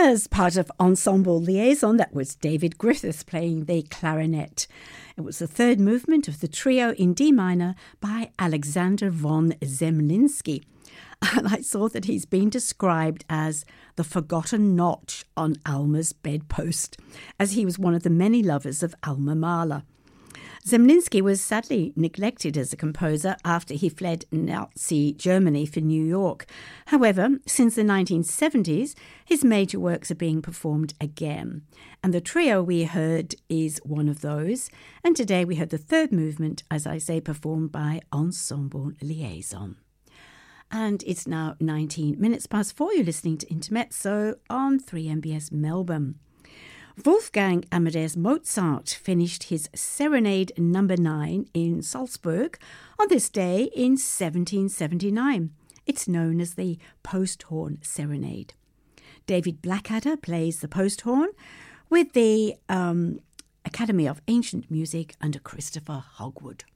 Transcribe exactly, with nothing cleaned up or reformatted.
As part of Ensemble Liaison, that was David Griffith playing the clarinet. It was the third movement of the trio in D minor by Alexander von Zemlinsky. And I saw that he's been described as the forgotten notch on Alma's bedpost, as he was one of the many lovers of Alma Mahler. Zemlinsky was sadly neglected as a composer after he fled Nazi Germany for New York. However, since the nineteen seventies, his major works are being performed again. And the trio we heard is one of those. And today we heard the third movement, as I say, performed by Ensemble Liaison. And it's now nineteen minutes past four. You're listening to Intermezzo on three M B S Melbourne. Wolfgang Amadeus Mozart finished his Serenade number nine in Salzburg on this day in seventeen seventy-nine. It's known as the Posthorn Serenade. David Blackadder plays the posthorn with the um, Academy of Ancient Music under Christopher Hogwood.